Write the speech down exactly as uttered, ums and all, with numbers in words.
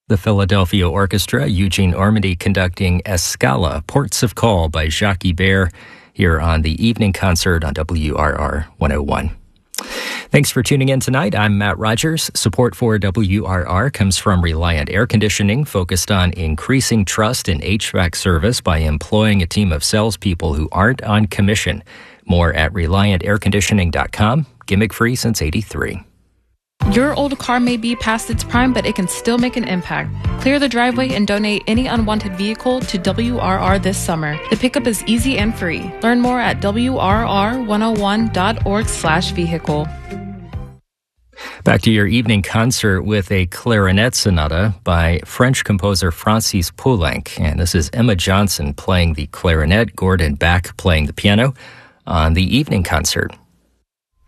The Philadelphia Orchestra, Eugene Ormandy conducting Escala, Ports of Call by Jacques Ibert, here on the evening concert on W R R one oh one. Thanks for tuning in tonight. I'm Matt Rogers. Support for W R R comes from Reliant Air Conditioning, focused on increasing trust in H V A C service by employing a team of salespeople who aren't on commission. More at reliant air conditioning dot com. Gimmick-free since eighty-three. Your old car may be past its prime, but it can still make an impact. Clear the driveway and donate any unwanted vehicle to W R R this summer. The pickup is easy and free. Learn more at W R R one oh one dot org slash vehicle. Back to your evening concert with a clarinet sonata by French composer Francis Poulenc. And this is Emma Johnson playing the clarinet, Gordon Beck playing the piano on the evening concert.